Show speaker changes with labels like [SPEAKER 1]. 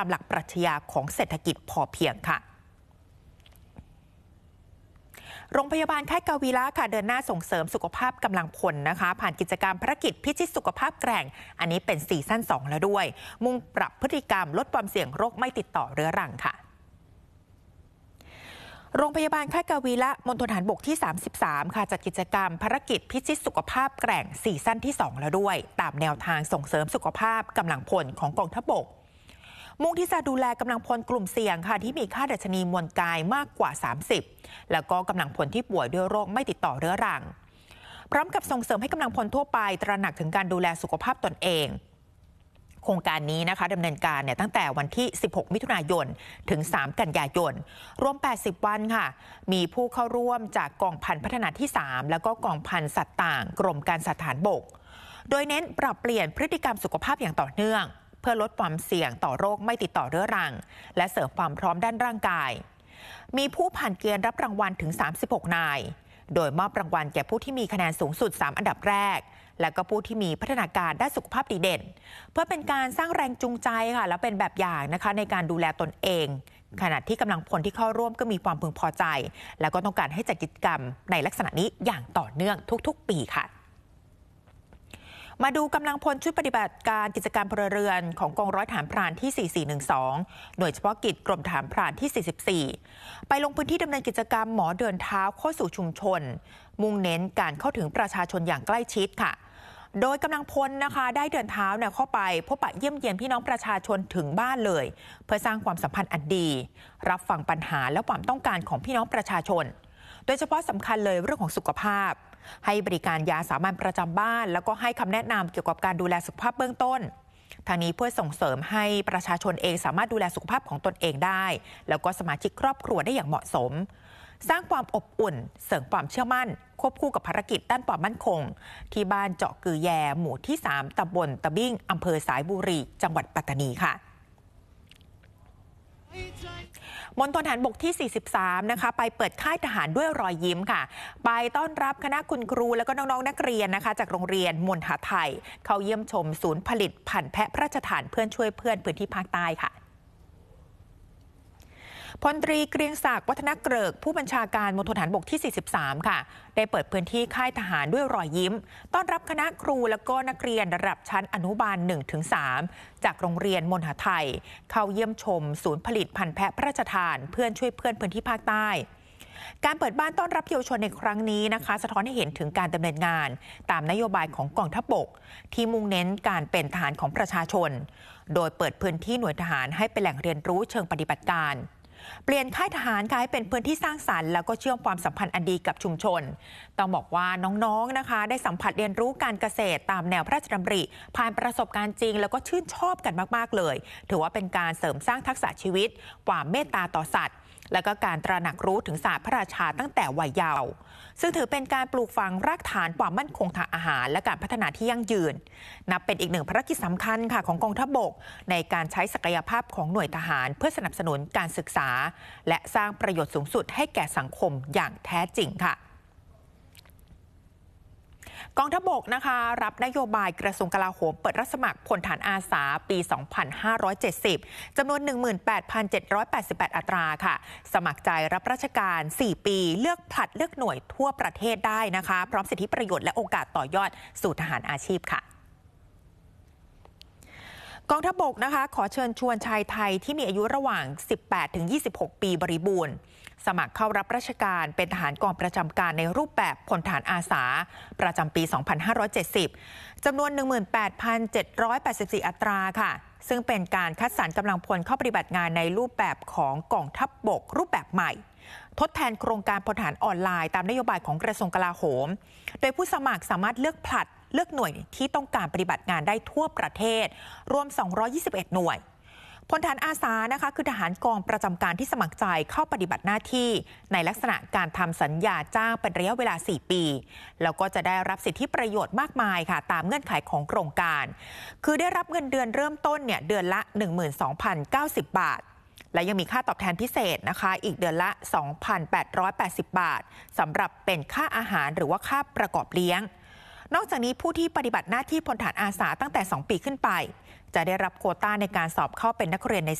[SPEAKER 1] ามหลักปรัชญาของเศรษฐกิจพอเพียงค่ะโรงพยาบาลค่ายกาวีระค่ะเดินหน้าส่งเสริมสุขภาพกำลังพลนะคะผ่านกิจกรรมภารกิจพิชิตสุขภาพแกร่งอันนี้เป็นซีซั่น 2 แล้วด้วยมุ่งปรับพฤติกรรมลดความเสี่ยงโรคไม่ติดต่อเรื้อรังค่ะโรงพยาบาลค่ายกาวีระมณฑลทหารบกที่ 33 ค่ะจัดกิจกรรมภารกิจพิชิตสุขภาพแกร่งซีซั่นที่ 2 แล้วด้วยตามแนวทางส่งเสริมสุขภาพกำลังพลของกองทัพบกมุ่งที่จะดูแลกำลังพลกลุ่มเสี่ยงค่ะที่มีค่าดัชนีมวลกายมากกว่า 30แล้วก็กำลังพลที่ป่วยด้วยโรคไม่ติดต่อเรื้อรังพร้อมกับส่งเสริมให้กำลังพลทั่วไปตระหนักถึงการดูแลสุขภาพตนเองโครงการนี้นะคะดำเนินการตั้งแต่วันที่ 16 มิถุนายนถึง 3 กันยายนรวม 80 วันค่ะมีผู้เข้าร่วมจากกองพันพัฒนาที่ 3 แล้วก็กองพันสัตว์ต่างกรมการสัตว์ทหารบกโดยเน้นปรับเปลี่ยนพฤติกรรมสุขภาพอย่างต่อเนื่องเพื่อลดความเสี่ยงต่อโรคไม่ติดต่อเรื้อรังและเสริมความพร้อมด้านร่างกายมีผู้ผ่านเกณฑ์รับรางวัลถึง 36 นายโดยมอบรางวัลแก่ผู้ที่มีคะแนนสูงสุด 3 อันดับแรกและก็ผู้ที่มีพัฒนาการด้านสุขภาพดีเด่นเพื่อเป็นการสร้างแรงจูงใจค่ะและเป็นแบบอย่างนะคะในการดูแลตนเองขณะที่กำลังพลที่เข้าร่วมก็มีความพึงพอใจแล้วก็ต้องการให้จัดกิจกรรมในลักษณะนี้อย่างต่อเนื่องทุกๆปีค่ะมาดูกำลังพลชุดปฏิบัติการกิจการพลเรือนของกองร้อยทหารพรานที่ 4412หน่วยเฉพาะกิจกรมทหารพรานที่ 44ไปลงพื้นที่ดำเนินกิจกรรมหมอเดินเท้าเข้าสู่ชุมชนมุ่งเน้นการเข้าถึงประชาชนอย่างใกล้ชิดค่ะโดยกำลังพลนะคะได้เดินเท้าเข้าไปพบปะเยี่ยมเยียนพี่น้องประชาชนถึงบ้านเลยเพื่อสร้างความสัมพันธ์อันดีรับฟังปัญหาและความต้องการของพี่น้องประชาชนโดยเฉพาะสำคัญเลยเรื่องของสุขภาพให้บริการยาสามัญประจำบ้านแล้วก็ให้คำแนะนำเกี่ยวกับการดูแลสุขภาพเบื้องต้นทางนี้เพื่อส่งเสริมให้ประชาชนเองสามารถดูแลสุขภาพของตนเองได้แล้วก็สมาชิกครอบครัวได้อย่างเหมาะสมสร้างความอบอุ่นเสริมความเชื่อมั่นควบคู่กับภารกิจด้านความมั่นคงที่บ้านเจาะกือแยหมู่ที่ 3 ตำบลตะบิ้งอำเภอสายบุรีจังหวัดปัตตานีค่ะมณฑลทหารบกที่ 43 นะคะไปเปิดค่ายทหารด้วยรอยยิ้มค่ะไปต้อนรับคณะคุณครูและก็น้องๆนักเรียนนะคะจากโรงเรียนมณฑาไทยเข้าเยี่ยมชมศูนย์ผลิตพันธุ์แพะพระราชทานเพื่อนช่วยเพื่อนพื้นที่ภาคใต้ค่ะพลตรีเกรียงศักดิ์วัฒนเกริกผู้บัญชาการมณฑลทหารบกที่ 43 ค่ะได้เปิดพื้นที่ค่ายทหารด้วยรอยยิ้มต้อนรับคณะครูและก็นักเรียนระดับชั้นอนุบาล 1-3 จากโรงเรียนมณฑาไทยเข้าเยี่ยมชมศูนย์ผลิตพันธุ์แพะพระราชทานเพื่อนช่วยเพื่อนพื้นที่ภาคใต้การเปิดบ้านต้อนรับเยาวชนในครั้งนี้นะคะสะท้อนให้เห็นถึงการดำเนินงานตามนโยบายของกองทัพบกที่มุ่งเน้นการเป็นทหารของประชาชนโดยเปิดพื้นที่หน่วยทหารให้เป็นแหล่งเรียนรู้เชิงปฏิบัติการเปลี่ยนค่ายทหารให้เป็นพื้นที่สร้างสรรค์แล้วก็เชื่อมความสัมพันธ์อันดีกับชุมชนต้องบอกว่าน้องๆนะคะได้สัมผัสเรียนรู้การเกษตรตามแนวพระราชดำริผ่านประสบการณ์จริงแล้วก็ชื่นชอบกันมากๆเลยถือว่าเป็นการเสริมสร้างทักษะชีวิตความเมตตาต่อสัตว์และก็การตระหนักรู้ถึงศาสตร์พระราชาตั้งแต่วัยเยาว์ซึ่งถือเป็นการปลูกฝังรากฐานความมั่นคงทางอาหารและการพัฒนาที่ยั่งยืนนับเป็นอีกหนึ่งภารกิจสำคัญค่ะของกองทัพบกในการใช้ศักยภาพของหน่วยทหารเพื่อสนับสนุนการศึกษาและสร้างประโยชน์สูงสุดให้แก่สังคมอย่างแท้จริงค่ะกองทัพบกนะคะรับนโยบายกระทรวงกลาโหมเปิดรับสมัครพลทหารอาสาปี 2570 จำนวน 18,788 อัตราค่ะสมัครใจรับราชการ 4 ปีเลือกผลัดเลือกหน่วยทั่วประเทศได้นะคะพร้อมสิทธิประโยชน์และโอกาสต่อยอดสู่ทหารอาชีพค่ะกองทัพบกนะคะขอเชิญชวนชายไทยที่มีอายุระหว่าง 18-26 ปีบริบูรณ์สมัครเข้ารับราชการเป็นทหารกองประจำการในรูปแบบพลทหารอาสาประจำปี 2570 จำนวน 18,784 อัตราค่ะซึ่งเป็นการคัดสรรกำลังพลเข้าปฏิบัติงานในรูปแบบของกองทัพบกรูปแบบใหม่ทดแทนโครงการพลทหารออนไลน์ตามนโยบายของกระทรวงกลาโหมโดยผู้สมัครสามารถเลือกผลัดเลือกหน่วยที่ต้องการปฏิบัติงานได้ทั่วประเทศรวม 221 หน่วยพลทหารอาสานะคะคือทหารกองประจำการที่สมัครใจเข้าปฏิบัติหน้าที่ในลักษณะการทำสัญญาจ้างเป็นระยะเวลา 4 ปีแล้วก็จะได้รับสิทธิประโยชน์มากมายค่ะตามเงื่อนไขของโครงการคือได้รับเงินเดือนเริ่มต้นเดือนละ 12,090 บาทและยังมีค่าตอบแทนพิเศษนะคะอีกเดือนละ 2,880 บาทสำหรับเป็นค่าอาหารหรือว่าค่าประกอบเลี้ยงนอกจากนี้ผู้ที่ปฏิบัติหน้าที่พลทหารอาสาตั้งแต่ 2 ปีขึ้นไปจะได้รับโควต้าในการสอบเข้าเป็นนักเรียนใน